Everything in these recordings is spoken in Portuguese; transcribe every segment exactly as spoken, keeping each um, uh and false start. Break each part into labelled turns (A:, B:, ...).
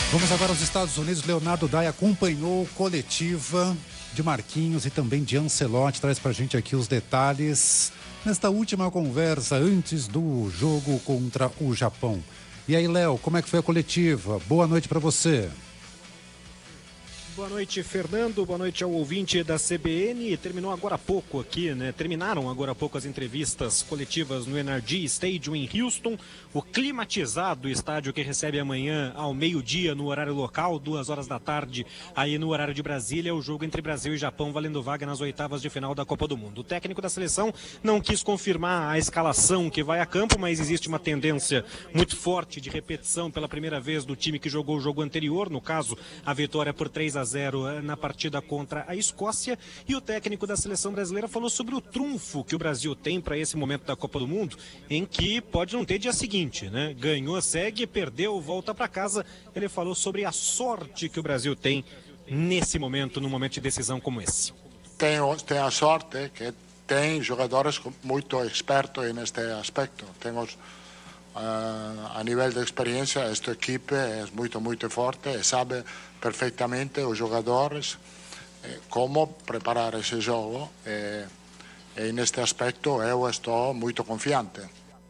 A: Vamos agora aos Estados Unidos. Leonardo Dai acompanhou coletiva de Marquinhos e também de Ancelotti. Traz pra gente aqui os detalhes nesta última conversa antes do jogo contra o Japão. E aí, Léo, como é que foi a coletiva? Boa noite pra você.
B: Boa noite, Fernando. Boa noite ao ouvinte da C B N. Terminou agora há pouco aqui, né? Terminaram agora há pouco as entrevistas coletivas no N R G Stadium em Houston. O climatizado estádio que recebe amanhã ao meio-dia no horário local, duas horas da tarde, aí no horário de Brasília, o jogo entre Brasil e Japão valendo vaga nas oitavas de final da Copa do Mundo. O técnico da seleção não quis confirmar a escalação que vai a campo, mas existe uma tendência muito forte de repetição pela primeira vez do time que jogou o jogo anterior, no caso, a vitória por três a zero na partida contra a Escócia. E o técnico da seleção brasileira falou sobre o trunfo que o Brasil tem para esse momento da Copa do Mundo, em que pode não ter dia seguinte, né? Ganhou, segue, perdeu, volta para casa. Ele falou sobre a sorte que o Brasil tem nesse momento, num momento de decisão como esse.
C: Tem, tem a sorte que tem jogadores muito expertos neste aspecto. Temos Uh, a nível de experiência, esta equipe é muito, muito forte e sabe perfeitamente os jogadores eh, como preparar esse jogo e, e neste aspecto eu estou muito confiante.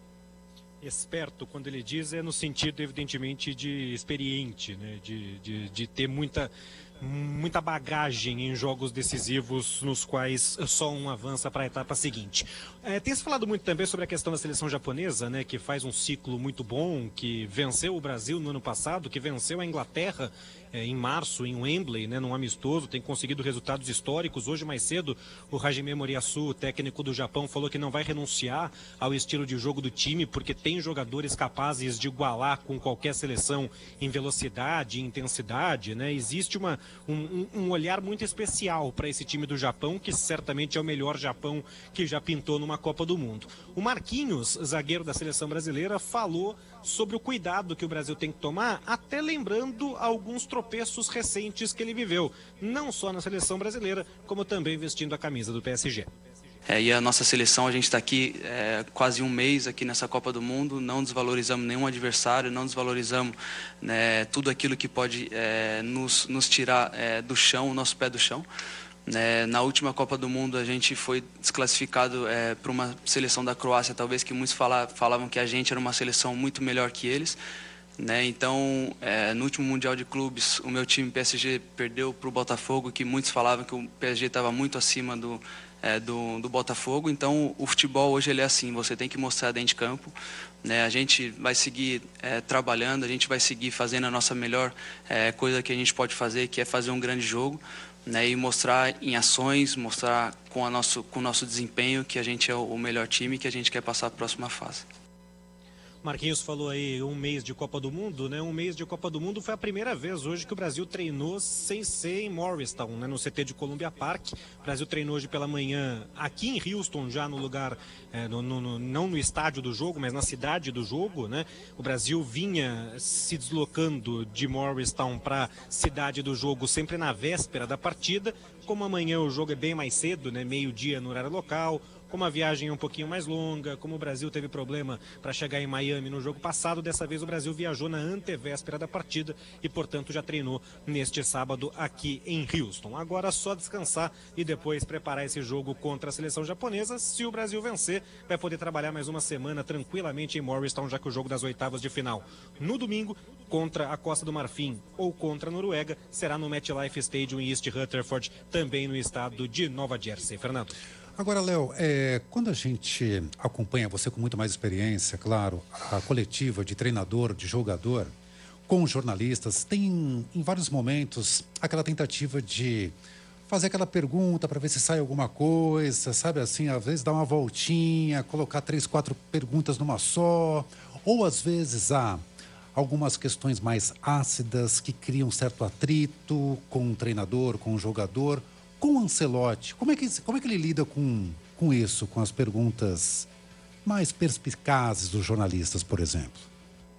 B: Esperto, quando ele diz, é no sentido, evidentemente, de experiente, né? de, de, de ter muita, muita bagagem em jogos decisivos nos quais só um avança para a etapa seguinte. É, tem se falado muito também sobre a questão da seleção japonesa, né? Que faz um ciclo muito bom, que venceu o Brasil no ano passado, que venceu a Inglaterra É, em março, em Wembley, né, num amistoso, tem conseguido resultados históricos. Hoje, mais cedo, o Hajime Moriyasu, técnico do Japão, falou que não vai renunciar ao estilo de jogo do time, porque tem jogadores capazes de igualar com qualquer seleção em velocidade, em intensidade, né? Existe uma, um, um olhar muito especial para esse time do Japão, que certamente é o melhor Japão que já pintou numa Copa do Mundo. O Marquinhos, zagueiro da seleção brasileira, falou sobre o cuidado que o Brasil tem que tomar, até lembrando alguns tropeços recentes que ele viveu, não só na seleção brasileira, como também vestindo a camisa do P S G.
D: É, e a nossa seleção, a gente está aqui é, quase um mês aqui nessa Copa do Mundo, não desvalorizamos nenhum adversário, não desvalorizamos, né, tudo aquilo que pode é, nos, nos tirar é, do chão, o nosso pé do chão. É, na última Copa do Mundo a gente foi desclassificado é, para uma seleção da Croácia, talvez que muitos fala, falavam que a gente era uma seleção muito melhor que eles, né? Então, é, no último Mundial de Clubes, o meu time P S G perdeu para o Botafogo, que muitos falavam que o P S G estava muito acima do, é, do, do Botafogo. Então, o futebol hoje ele é assim, você tem que mostrar dentro de campo, né? A gente vai seguir é, trabalhando, a gente vai seguir fazendo a nossa melhor é, coisa que a gente pode fazer, que é fazer um grande jogo, né, e mostrar em ações, mostrar com, a nosso, com o nosso desempenho que a gente é o melhor time e que a gente quer passar a próxima fase.
B: Marquinhos falou aí um mês de Copa do Mundo, né? Um mês de Copa do Mundo foi a primeira vez hoje que o Brasil treinou sem ser em Morristown, né? No C T de Columbia Park. O Brasil treinou hoje pela manhã aqui em Houston, já no lugar, é, no, no, não no estádio do jogo, mas na cidade do jogo, né? O Brasil vinha se deslocando de Morristown para a cidade do jogo sempre na véspera da partida. Como amanhã o jogo é bem mais cedo, né? Meio-dia no horário local. Como a viagem é um pouquinho mais longa, como o Brasil teve problema para chegar em Miami no jogo passado, dessa vez o Brasil viajou na antevéspera da partida e, portanto, já treinou neste sábado aqui em Houston. Agora só descansar e depois preparar esse jogo contra a seleção japonesa. Se o Brasil vencer, vai poder trabalhar mais uma semana tranquilamente em Morristown, já que o jogo das oitavas de final no domingo contra a Costa do Marfim ou contra a Noruega será no MetLife Stadium em East Rutherford, também no estado de Nova Jersey. Fernando.
A: Agora, Léo, é, quando a gente acompanha você com muito mais experiência, claro, a coletiva de treinador, de jogador, com os jornalistas, tem em vários momentos aquela tentativa de fazer aquela pergunta para ver se sai alguma coisa, sabe assim, às vezes dar uma voltinha, colocar três, quatro perguntas numa só, ou às vezes há algumas questões mais ácidas que criam certo atrito com o treinador, com o jogador. Com o Ancelotti, como é que, como é que ele lida com, com isso, com as perguntas mais perspicazes dos jornalistas, por exemplo?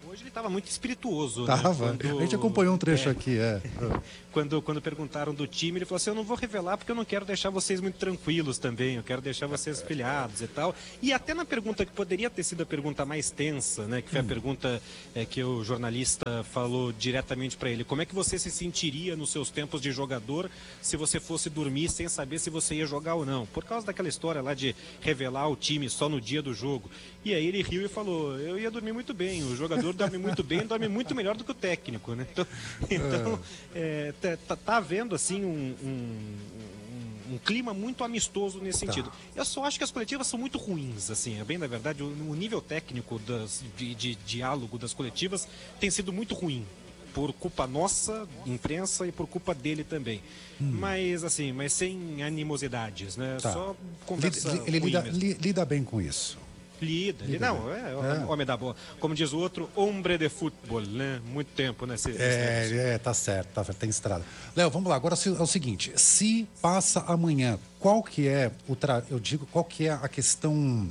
B: Hoje ele estava muito espirituoso.
A: Tava.
B: Né? Quando,
A: a gente acompanhou um trecho
B: é,
A: aqui, é.
B: quando, quando perguntaram do time, ele falou assim, eu não vou revelar porque eu não quero deixar vocês muito tranquilos também, eu quero deixar vocês pilhados e tal. E até na pergunta que poderia ter sido a pergunta mais tensa, né, que foi a pergunta é, que o jornalista falou diretamente para ele, como é que você se sentiria nos seus tempos de jogador se você fosse dormir sem saber se você ia jogar ou não? Por causa daquela história lá de revelar o time só no dia do jogo. E aí ele riu e falou, eu ia dormir muito bem, o jogador dorme muito bem, dorme muito melhor do que o técnico, né? Então, então é, tá, tá havendo assim um, um, um clima muito amistoso nesse sentido. Tá. Eu só acho que as coletivas são muito ruins, assim, é bem na verdade, o, o nível técnico das, de, de diálogo das coletivas tem sido muito ruim. Por culpa nossa, imprensa, e por culpa dele também. Hum. Mas, assim, mas sem animosidades, né? Tá. Só conversa
A: Ele, ele lida, li, lida bem com isso.
B: Lida, lida não, é, é, homem da boa. Como diz o outro, hombre de futebol, né? Muito tempo, né? Esse,
A: é, é, tá certo, tá certo, tem estrada. Léo, vamos lá, agora é o seguinte, se passa amanhã, qual que é, o tra... eu digo, qual que é a questão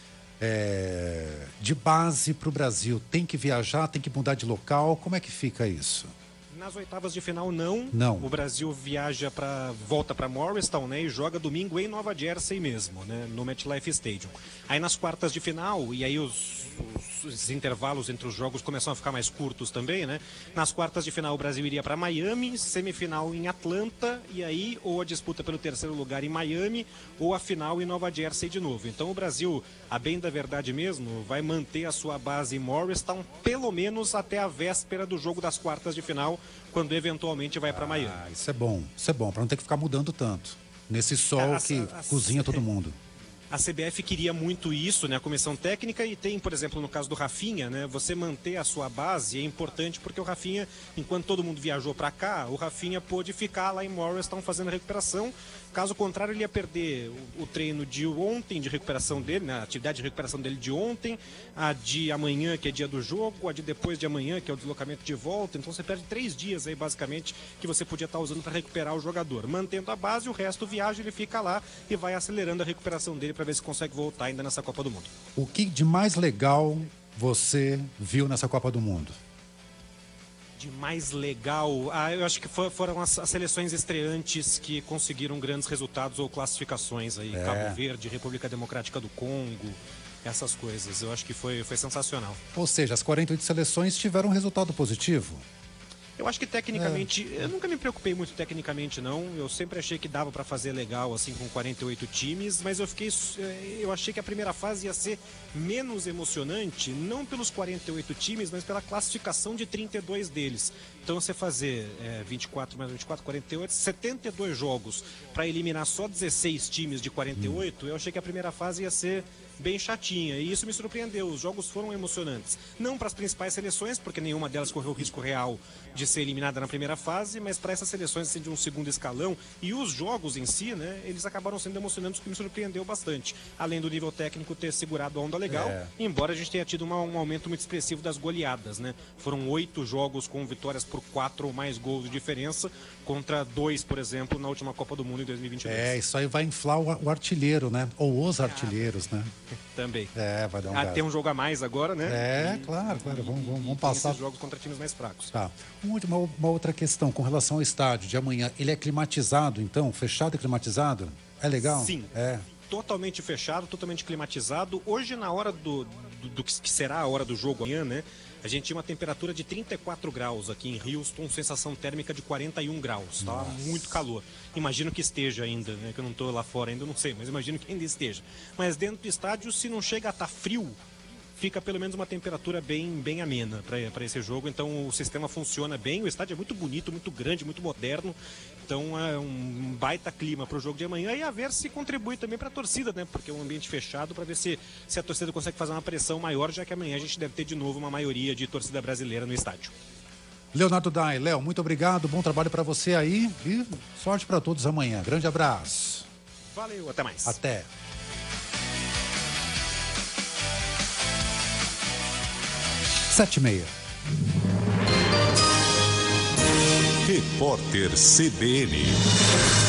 A: é, de base para o Brasil? Tem que viajar, tem que mudar de local, como é que fica isso?
B: Nas oitavas de final, não.
A: Não.
B: O Brasil viaja para volta para Morristown, né? E joga domingo em Nova Jersey mesmo, né? No MetLife Stadium. Aí nas quartas de final, e aí os, os, os intervalos entre os jogos começam a ficar mais curtos também, né? Nas quartas de final, o Brasil iria para Miami, semifinal em Atlanta, e aí ou a disputa pelo terceiro lugar em Miami, ou a final em Nova Jersey de novo. Então o Brasil, a bem da verdade mesmo, vai manter a sua base em Morristown, pelo menos até a véspera do jogo das quartas de final, quando eventualmente vai para Miami.
A: Ah, isso é bom, isso é bom, para não ter que ficar mudando tanto. Nesse sol a, que a, a, cozinha todo mundo.
B: A C B F queria muito isso, né, a comissão técnica, e tem, por exemplo, no caso do Rafinha, né, você manter a sua base é importante porque o Rafinha, enquanto todo mundo viajou para cá, o Rafinha pôde ficar lá em Morristown fazendo a recuperação. Caso contrário, ele ia perder o, o treino de ontem, de recuperação dele, né, a atividade de recuperação dele de ontem, a de amanhã, que é dia do jogo, a de depois de amanhã, que é o deslocamento de volta. Então você perde três dias aí, basicamente, que você podia estar usando para recuperar o jogador. Mantendo a base, o resto viaja, ele fica lá e vai acelerando a recuperação dele para ver se consegue voltar ainda nessa Copa do Mundo.
A: O que de mais legal você viu nessa Copa do Mundo?
B: De mais legal, ah, eu acho que for, foram as, as seleções estreantes que conseguiram grandes resultados ou classificações aí, é. Cabo Verde, República Democrática do Congo, essas coisas. Eu acho que foi, foi sensacional.
A: Ou seja, as quarenta e oito seleções tiveram um resultado positivo?
B: Eu acho que tecnicamente, é. eu nunca me preocupei muito tecnicamente não, eu sempre achei que dava para fazer legal assim com quarenta e oito times, mas eu fiquei, eu achei que a primeira fase ia ser menos emocionante, não pelos quarenta e oito times, mas pela classificação de trinta e dois deles. Então você fazer é, vinte e quatro mais vinte e quatro, quarenta e oito, setenta e dois jogos para eliminar só dezesseis times de quarenta e oito, hum. eu achei que a primeira fase ia ser bem chatinha, e isso me surpreendeu. Os jogos foram emocionantes, não para as principais seleções, porque nenhuma delas correu o risco real de ser eliminada na primeira fase, mas para essas seleções assim, de um segundo escalão, e os jogos em si, né, eles acabaram sendo emocionantes, o que me surpreendeu bastante, além do nível técnico ter segurado a onda legal, é. Embora a gente tenha tido uma, um aumento muito expressivo das goleadas, né? Foram oito jogos com vitórias por quatro ou mais gols de diferença, contra dois, por exemplo, na última Copa do Mundo em dois mil e vinte e dois.
A: É, isso aí vai inflar o, o artilheiro, né? Ou os artilheiros, né?
B: Também.
A: É, vai dar um
B: ah, tem um jogo a mais agora, né?
A: É,
B: e,
A: claro, claro.
B: E,
A: vamos, vamos, vamos
B: e
A: passar.
B: Esses jogos contra times mais fracos.
A: Tá. Uma, uma, uma outra questão com relação ao estádio de amanhã. Ele é climatizado, então? Fechado e climatizado? É legal?
B: Sim.
A: É.
B: Totalmente fechado, totalmente climatizado. Hoje, na hora do, do, do que será a hora do jogo amanhã, né? A gente tinha uma temperatura de trinta e quatro graus aqui em Houston, sensação térmica de quarenta e um graus, tá? Nossa. Muito calor. Imagino que esteja ainda, né? Que eu não estou lá fora ainda, não sei, mas imagino que ainda esteja. Mas dentro do estádio, se não chega a estar frio, fica pelo menos uma temperatura bem, bem amena para esse jogo. Então o sistema funciona bem, o estádio é muito bonito, muito grande, muito moderno. Então é um baita clima para o jogo de amanhã, e a ver se contribui também para a torcida, né? Porque é um ambiente fechado, para ver se, se a torcida consegue fazer uma pressão maior, já que amanhã a gente deve ter de novo uma maioria de torcida brasileira no estádio.
A: Leonardo Dai, Léo, muito obrigado, bom trabalho para você aí e sorte para todos amanhã. Grande abraço.
B: Valeu, até mais.
A: Até. Sete e meia.
E: Repórter C B N.